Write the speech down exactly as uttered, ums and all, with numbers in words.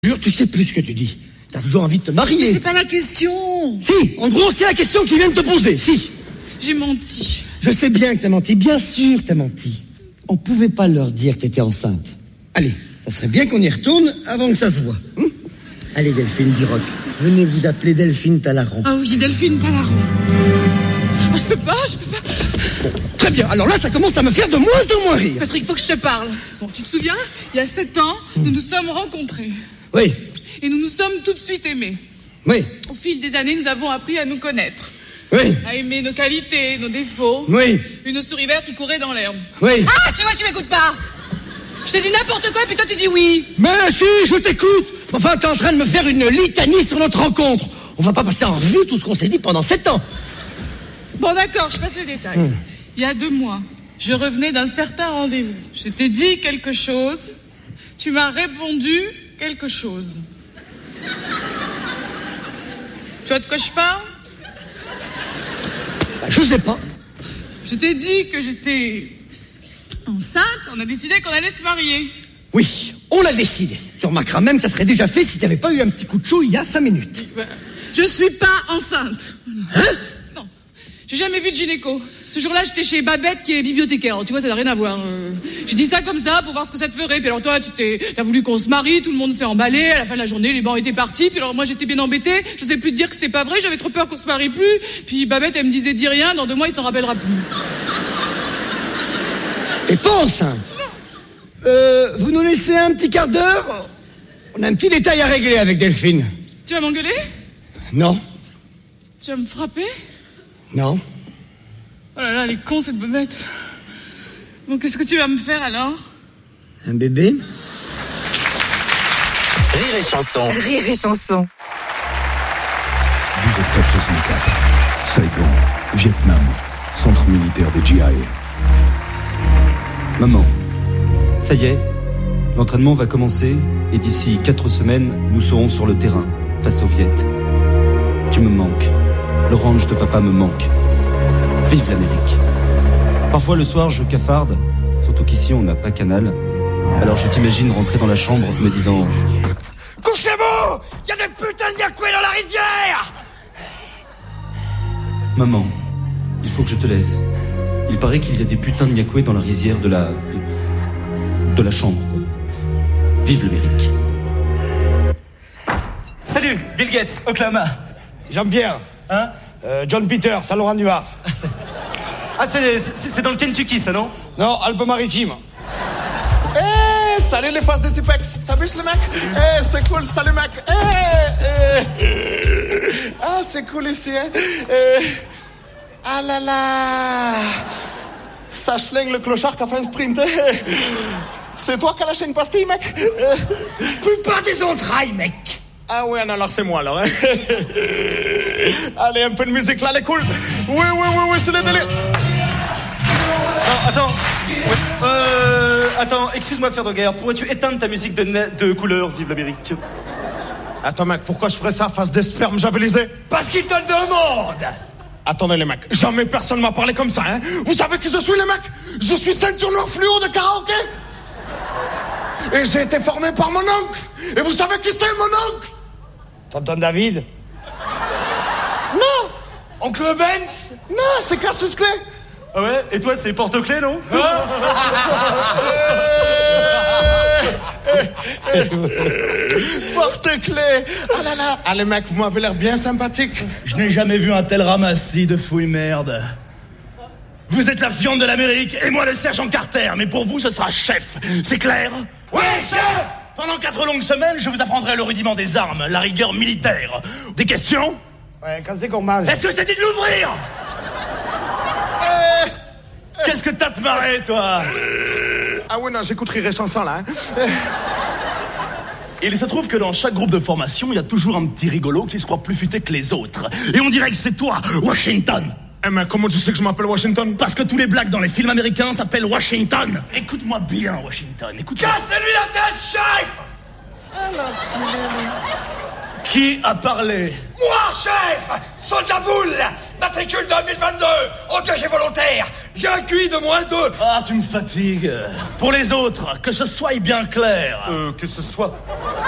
Jure, tu sais plus ce que tu dis. T'as toujours envie de te marier. Mais c'est pas la question. Si, en gros, c'est la question qu'ils viennent te poser, si. J'ai menti. Je sais bien que t'as menti, bien sûr t'as menti. On pouvait pas leur dire que t'étais enceinte. Allez, ça serait bien qu'on y retourne avant que ça se voie. Hum Allez, Delphine Duroc, venez vous appeler Delphine Talaron. Ah oui, Delphine Talaron. Oh, je peux pas, je peux pas. Bon, très bien, alors là, ça commence à me faire de moins en moins rire. Patrick, faut que je te parle. Bon, tu te souviens, il y a sept ans, hum. nous nous sommes rencontrés. Oui. Et nous nous sommes tout de suite aimés. Oui. Au fil des années, nous avons appris à nous connaître. Oui. À aimer nos qualités, nos défauts. Oui. Une souris verte qui courait dans l'herbe. Oui. Ah, tu vois, tu m'écoutes pas. Je t'ai dit n'importe quoi, puis toi tu dis oui. Mais si, je t'écoute. Enfin, t'es en train de me faire une litanie sur notre rencontre. On va pas passer en revue tout ce qu'on s'est dit pendant sept ans. Bon, d'accord, je passe les détails. Hum. Il y a deux mois, je revenais d'un certain rendez-vous. Je t'ai dit quelque chose. Tu m'as répondu quelque chose. Tu vois de quoi je parle? Bah, je sais pas. Je t'ai dit que j'étais enceinte. On a décidé qu'on allait se marier. Oui, on l'a décidé. Tu remarqueras même que ça serait déjà fait si t'avais pas eu un petit coup de chaud il y a cinq minutes. Bah, je suis pas enceinte. Hein? Non. J'ai jamais vu de gynéco. Ce jour-là, j'étais chez Babette qui est bibliothécaire. Tu vois, ça n'a rien à voir. Euh, j'ai dit ça comme ça pour voir ce que ça te ferait. Puis alors toi, tu t'es, t'as voulu qu'on se marie, tout le monde s'est emballé. À la fin de la journée, les bancs étaient partis. Puis alors moi, j'étais bien embêtée. Je sais plus te dire que c'était pas vrai. J'avais trop peur qu'on se marie plus. Puis Babette, elle me disait, dis rien. Dans deux mois, il s'en rappellera plus. T'es pas enceinte? Non. Euh, vous nous laissez un petit quart d'heure? On a un petit détail à régler avec Delphine. Tu vas m'engueuler? Non. Tu vas me frapper? Non. Oh là là, elle est con, cette bébête. Bon, qu'est-ce que tu vas me faire, alors? Un bébé? Rire et chanson. Rire et chanson. douze octobre soixante-quatre. Saigon, Vietnam. Centre militaire des G I A. Maman, ça y est, l'entraînement va commencer et d'ici quatre semaines, nous serons sur le terrain, face aux Viettes. Tu me manques. L'orange de papa me manque. Vive l'Amérique. Parfois le soir je cafarde, surtout qu'ici on n'a pas Canal. Alors je t'imagine rentrer dans la chambre me disant: couchez-vous! Il y a des putains de Yakoué dans la rizière! Maman, il faut que je te laisse. Il paraît qu'il y a des putains de Yakoué dans la rizière de la... de la chambre. Vive l'Amérique. Salut, Bill Gates, Oklahoma. J'aime bien. Hein? Euh, John Peter, Saint-Laurent-du-Var. Ah, c'est, c'est, c'est dans le Kentucky, ça, non? Non, Alpes-Maritimes. Eh, hey, salut les faces de Tipex. Ça bûche, le mec? Eh, hey, c'est cool, salut, mec. Eh, hey, hey. Ah, c'est cool ici, hein? Hey. Ah là là. Ça schlingue le clochard qui a fait un sprint. Hey. C'est toi qui as lâché une pastille, mec? Je peux pas des entrailles, mec. Ah ouais, non, alors c'est moi, alors. Hein. Allez, un peu de musique, là, elle est cool. Oui, oui, oui, oui, c'est le délire. Oh, attends. Ouais. Euh, attends, excuse-moi, frère de guerre. Pourrais-tu éteindre ta musique de, na- de couleur, vive l'Amérique? Attends, mec, pourquoi je ferais ça face des spermes javelisés? Parce qu'il te le demande. Attendez, les mecs, jamais personne m'a parlé comme ça, hein. Vous savez qui je suis, les mecs? Je suis ceinture noire fluo de karaoké. Et j'ai été formé par mon oncle. Et vous savez qui c'est, mon oncle? Tonton David? Non. Oncle Benz? Non, c'est Cassius Clay. Ah ouais? Et toi, c'est Porte-Clés, non? Porte-Clés. Ah là là. Ah, les mecs, vous m'avez l'air bien sympathique. Je n'ai jamais vu un tel ramassis de fouilles merde. Vous êtes la viande de l'Amérique et moi le sergent Carter, mais pour vous ce sera chef, c'est clair? Oui, chef. Pendant quatre longues semaines, je vous apprendrai le rudiment des armes, la rigueur militaire. Des questions? Ouais, quand c'est qu'on mange. Est-ce que je t'ai dit de l'ouvrir? euh... Qu'est-ce que t'as te marrer, toi? Ah ouais, non, j'écoute Rire et Chanson, là. Hein. Il se trouve que dans chaque groupe de formation, il y a toujours un petit rigolo qui se croit plus futé que les autres. Et on dirait que c'est toi, Washington. Eh mais comment tu sais que je m'appelle Washington? Parce que tous les blacks dans les films américains s'appellent Washington. Écoute-moi bien, Washington, écoute-moi. Casse-lui la tête, chef! Alors, Qui a parlé? Moi, chef! Soldat boule! Matricule deux mille vingt-deux! Engagé volontaire! J'ai un Q I de moins deux! Ah, tu me fatigues. Pour les autres, que ce soit bien clair. Euh, que ce soit.